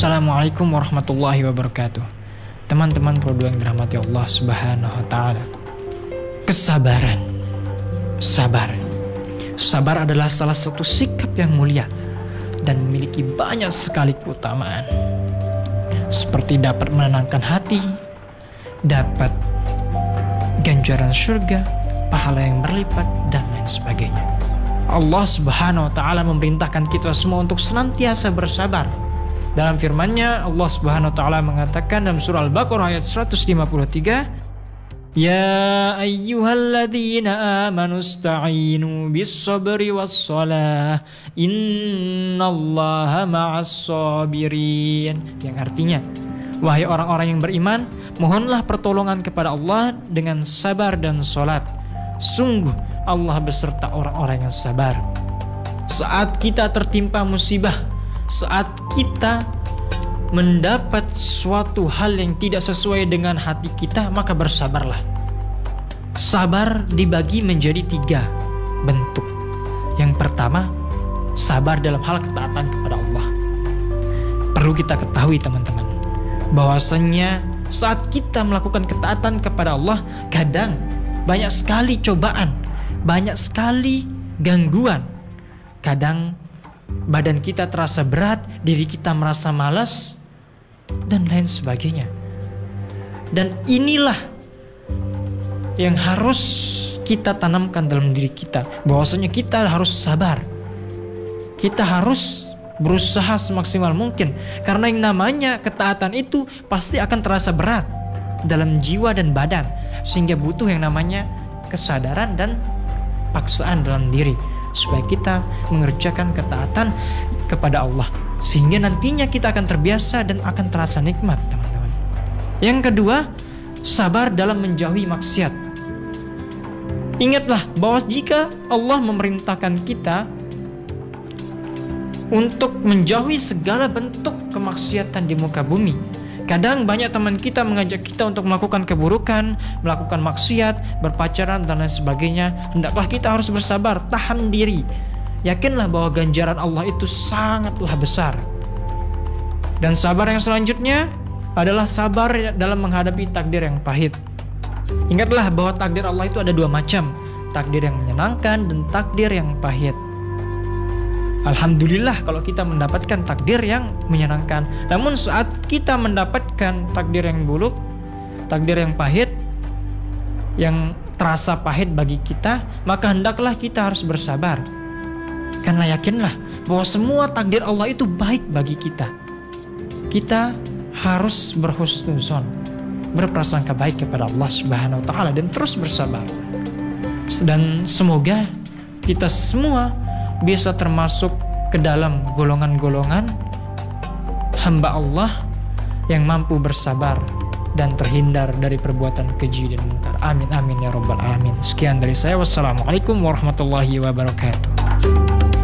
Assalamualaikum warahmatullahi wabarakatuh. Teman-teman Pro2 yang dirahmati Allah Subhanahu wa taala. Kesabaran. Sabar adalah salah satu sikap yang mulia dan memiliki banyak sekali keutamaan. Seperti dapat menenangkan hati, dapat ganjaran surga, pahala yang berlipat, dan lain sebagainya. Allah Subhanahu wa taala memerintahkan kita semua untuk senantiasa bersabar. Dalam firman-Nya Allah Subhanahu wa taala mengatakan dalam surah Al-Baqarah ayat 153, Ya ayyuhalladzina amanu ista'inu bis-sabri was-shalah innallaha ma'as-sabirin. Yang artinya, wahai orang-orang yang beriman, mohonlah pertolongan kepada Allah dengan sabar dan salat. Sungguh Allah beserta orang-orang yang sabar. Saat kita tertimpa musibah, saat kita mendapat suatu hal yang tidak sesuai dengan hati kita, maka bersabarlah. Sabar dibagi menjadi 3 bentuk. Yang pertama, sabar dalam hal ketaatan kepada Allah. Perlu kita ketahui teman-teman, bahwasannya saat kita melakukan ketaatan kepada Allah, kadang banyak sekali cobaan, banyak sekali gangguan. Kadang badan kita terasa berat, diri kita merasa malas, dan lain sebagainya. Dan inilah yang harus kita tanamkan dalam diri kita, bahwasanya kita harus sabar. Kita harus berusaha semaksimal mungkin, karena yang namanya ketaatan itu pasti akan terasa berat dalam jiwa dan badan, sehingga butuh yang namanya kesadaran dan paksaan dalam diri supaya kita mengerjakan ketaatan kepada Allah, sehingga nantinya kita akan terbiasa dan akan terasa nikmat, teman-teman. Yang kedua, sabar dalam menjauhi maksiat. Ingatlah bahwa jika Allah memerintahkan kita untuk menjauhi segala bentuk kemaksiatan di muka bumi, kadang banyak teman kita mengajak kita untuk melakukan keburukan, melakukan maksiat, berpacaran, dan lain sebagainya. Hendaklah kita harus bersabar, tahan diri. Yakinlah bahwa ganjaran Allah itu sangatlah besar. Dan sabar yang selanjutnya adalah sabar dalam menghadapi takdir yang pahit. Ingatlah bahwa takdir Allah itu ada 2 macam, takdir yang menyenangkan dan takdir yang pahit. Alhamdulillah kalau kita mendapatkan takdir yang menyenangkan. Namun saat kita mendapatkan takdir yang buruk, takdir yang pahit, yang terasa pahit bagi kita, maka hendaklah kita harus bersabar. Karena yakinlah bahwa semua takdir Allah itu baik bagi kita. Kita harus berhusnuzon, berprasangka baik kepada Allah Subhanahu wa taala, dan terus bersabar. Dan semoga kita semua bisa termasuk ke dalam golongan-golongan hamba Allah yang mampu bersabar dan terhindar dari perbuatan keji dan munkar. Amin amin ya rabbal alamin. Sekian dari saya. Wassalamualaikum warahmatullahi wabarakatuh.